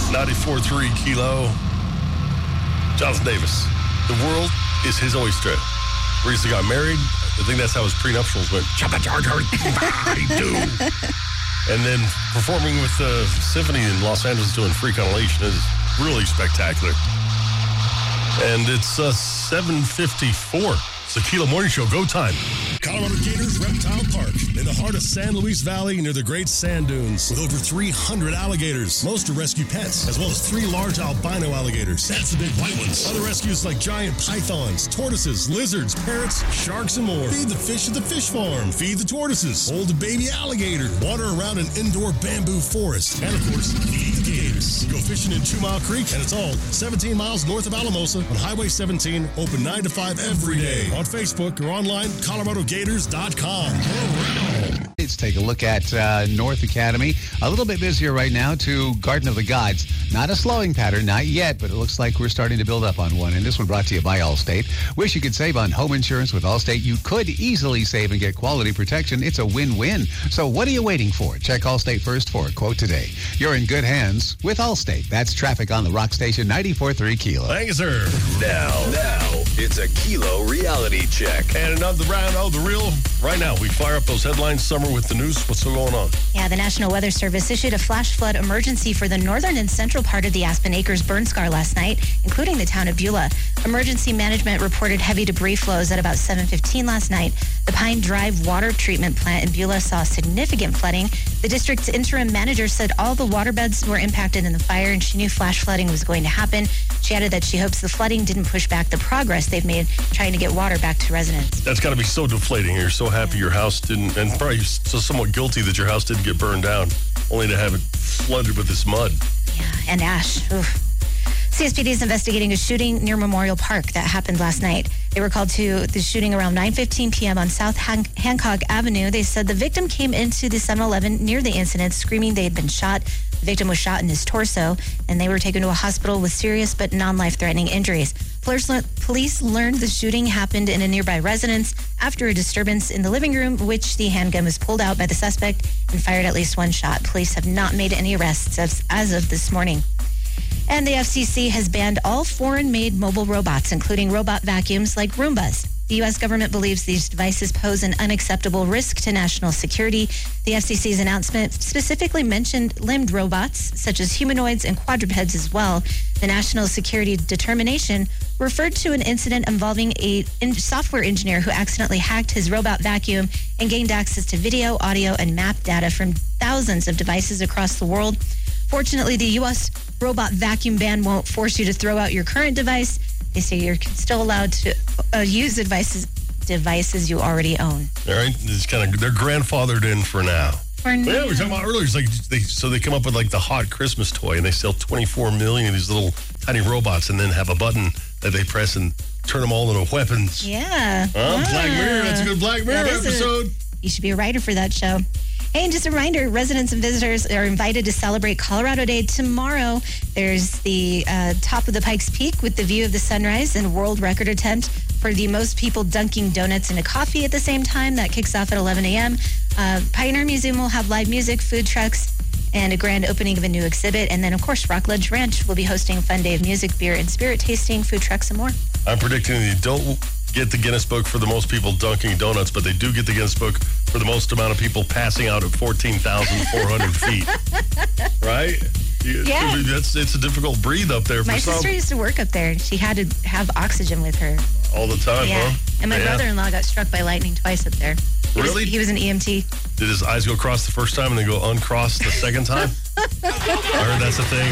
94.3 Kilo. Jonathan Davis. The world is his oyster. Recently got married. I think that's how his prenuptials went. And then performing with the symphony in Los Angeles doing Freak on a Leash is really spectacular. And it's 7:54. It's the Kilo Morning Show. Go time. Colorado Gators Reptile Park in the heart of San Luis Valley near the Great Sand Dunes with over 300 alligators. Most are rescue pets, as well as 3 large albino alligators. That's the big white ones. Other rescues like giant pythons, tortoises, lizards, parrots, sharks, and more. Feed the fish at the fish farm. Feed the tortoises. Hold a baby alligator. Water around an indoor bamboo forest. And, of course, feed the gators. Go fishing in 2 Mile Creek, and it's all 17 miles north of Alamosa on Highway 17, open 9 to 5 every day. On Facebook or online, ColoradoGators.com. Let's take a look at North Academy. A little bit busier right now to Garden of the Gods. Not a slowing pattern, not yet, but it looks like we're starting to build up on one. And this one brought to you by Allstate. Wish you could save on home insurance with Allstate. You could easily save and get quality protection. It's a win-win. So what are you waiting for? Check Allstate first for a quote today. You're in good hands with Allstate. That's traffic on the Rock Station 94.3 Kilo. Thank you, sir. Now, it's a Kilo reality check. And another round of the real. Right now, we fire up those headlines. Summer with the news. What's going on? Yeah, the National Weather Service issued a flash flood emergency for the northern and central part of the Aspen Acres burn scar last night, including the town of Beulah. Emergency management reported heavy debris flows at about 7:15 last night. The Pine Drive water treatment plant in Beulah saw significant flooding. The district's interim manager said all the water beds were impacted in the fire, and she knew flash flooding was going to happen. She added that she hopes the flooding didn't push back the progress they've made trying to get water back to residents. That's got to be so deflating. You're so happy your house didn't, and probably so somewhat guilty that your house didn't get burned down, only to have it flooded with this mud. Yeah, and ash. Oof. CSPD is investigating a shooting near Memorial Park that happened last night. They were called to the shooting around 9:15 p.m. on South Hancock Avenue. They said the victim came into the 7-Eleven near the incident screaming they had been shot. The victim was shot in his torso, and they were taken to a hospital with serious but non-life-threatening injuries. Police learned the shooting happened in a nearby residence after a disturbance in the living room, which the handgun was pulled out by the suspect and fired at least one shot. Police have not made any arrests as of this morning. And the FCC has banned all foreign-made mobile robots, including robot vacuums like Roombas. The U.S. government believes these devices pose an unacceptable risk to national security. The FCC's announcement specifically mentioned limbed robots, such as humanoids and quadrupeds as well. The National Security Determination referred to an incident involving a software engineer who accidentally hacked his robot vacuum and gained access to video, audio, and map data from thousands of devices across the world. Fortunately, the U.S. robot vacuum ban won't force you to throw out your current device. They say you're still allowed to use devices you already own. All right, it's they're grandfathered in for now. Yeah, we were talking about earlier. It's like they come up with like the hot Christmas toy, and they sell 24 million of these little tiny robots, and then have a button that they press and turn them all into weapons. Yeah. Black Mirror. That's a good Black Mirror episode. You should be a writer for that show. Hey, and just a reminder, residents and visitors are invited to celebrate Colorado Day tomorrow. There's the top of the Pikes Peak with the view of the sunrise and a world record attempt for the most people dunking donuts into coffee at the same time. That kicks off at 11 a.m. Pioneer Museum will have live music, food trucks, and a grand opening of a new exhibit. And then, of course, Rockledge Ranch will be hosting a fun day of music, beer, and spirit tasting, food trucks, and more. I'm predicting they don't get the Guinness Book for the most people dunking donuts, but they do get the Guinness Book for the most amount of people passing out at 14,400 feet. Right? Yeah. It's a difficult breathe up there for My some. sister used to work up there, and she had to have oxygen with her. All the time, Yeah. huh? And my brother-in-law got struck by lightning twice up there. Really? He was an EMT. Did his eyes go across the first time and then go uncross the second time? I heard that's a thing.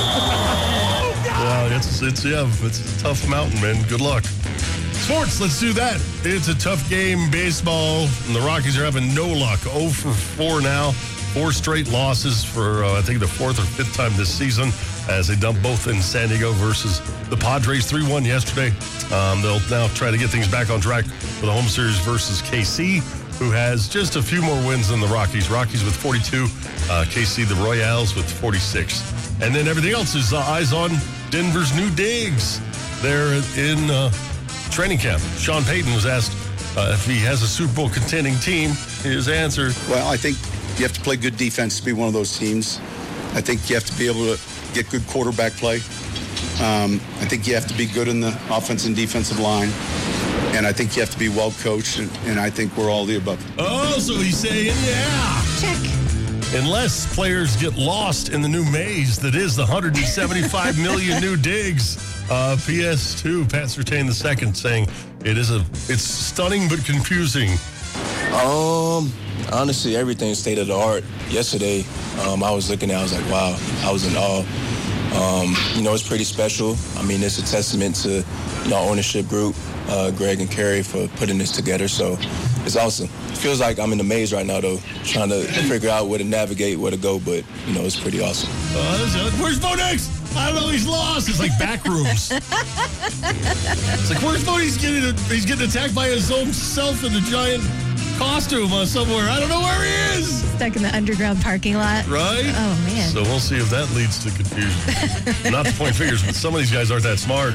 Wow, it's a tough mountain, man. Good luck. Sports, let's do that. It's a tough game, baseball, and the Rockies are having no luck. 0 for 4 now. 4 straight losses for, I think, the 4th or 5th time this season as they dump both in San Diego versus the Padres 3-1 yesterday. They'll now try to get things back on track for the home series versus KC, who has just a few more wins than the Rockies. Rockies with 42, KC, the Royals with 46. And then everything else is eyes on Denver's new digs. They're in training camp. Sean Payton was asked if he has a Super Bowl contending team. His answer: well, I think you have to play good defense to be one of those teams. I think you have to be able to get good quarterback play. I think you have to be good in the offense and defensive line. And I think you have to be well coached, and I think we're all the above. Oh, so he's saying, yeah. Check. Unless players get lost in the new maze that is the 175 million new digs. PS2, Pat Surtain II saying it's stunning but confusing. Honestly, everything state of the art. Yesterday, I was looking at it, I was like, wow, I was in awe. It's pretty special. I mean, it's a testament to our ownership group, Greg and Kerry, for putting this together. So it's awesome. It feels like I'm in the maze right now, though, trying to figure out where to navigate, where to go. But, it's pretty awesome. Where's Bo Nix? I don't know. He's lost. It's like back rooms. It's like, where's Bo? He's getting attacked by his own self in a giant costume somewhere. I don't know where he is. Stuck in the underground parking lot. Right? Oh, man. So we'll see if that leads to confusion. Not to point fingers, but some of these guys aren't that smart.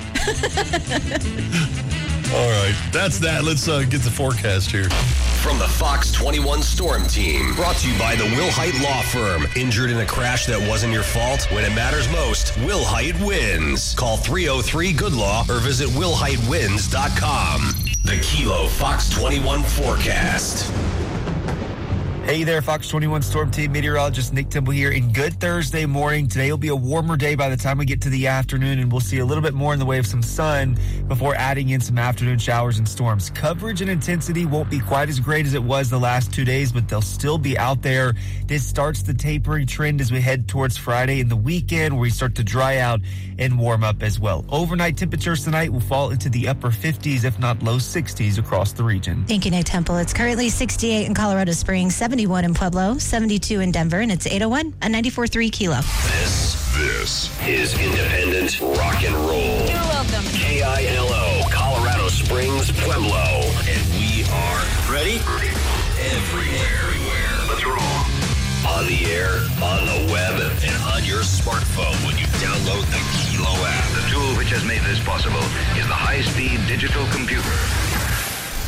All right. That's that. Let's get the forecast here. From the Fox 21 Storm Team. Brought to you by the Will Hite Law Firm. Injured in a crash that wasn't your fault? When it matters most, Will Hite wins. Call 303-GOOD-LAW or visit willhitewins.com. The Kilo Fox 21 forecast. Hey there, Fox 21 Storm Team meteorologist Nick Temple here. And good Thursday morning. Today will be a warmer day by the time we get to the afternoon, and we'll see a little bit more in the way of some sun before adding in some afternoon showers and storms. Coverage and intensity won't be quite as great as it was the last 2 days, but they'll still be out there. This starts the tapering trend as we head towards Friday and the weekend, where we start to dry out and warm up as well. Overnight temperatures tonight will fall into the upper 50s, if not low 60s across the region. Thank you, Nick Temple. It's currently 68 in Colorado Springs, 71 in Pueblo, 72 in Denver, and it's 801 at 94.3 Kilo. This is independent rock and roll. You're welcome. KILO, Colorado Springs, Pueblo. And we are ready? Everywhere. Let's roll. On the air, on the web, and on your smartphone when you download the Kilo app. The tool which has made this possible is the high-speed digital computer.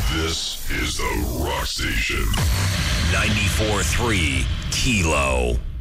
This is the Rock Station. 94.3 Kilo.